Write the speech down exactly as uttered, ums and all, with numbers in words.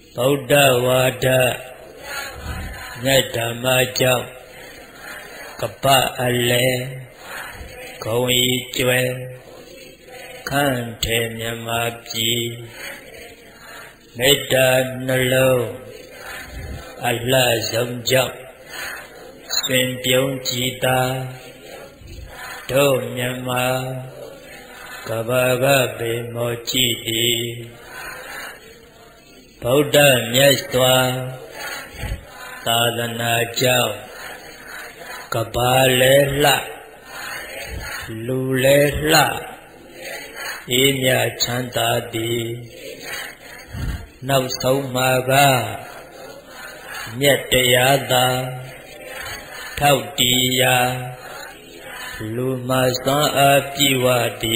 ဗုဒ္ဓဝါဒမြတ်ဓမ္မကြောင့်ကပ္ပအလဲဂုံဤကျွဲခန့်ထေမြမပြည်မေတ္တာနှလုံးအလှဆုံးကြောင့်စင်ပြုံးကြည်သာတို့မြမကဘာကပေမောကြည်သည်ဗုဒ္ဓမြတ်စွာသာသနာကြောင့်ကဘာလဲလှလူလဲလှအေးမြချမ်းသာသည်နောက်ဆုံးမှာကမြတ်တရားသာထောက်တီးရာလူမစွမ်းအားပြည့်ဝသည်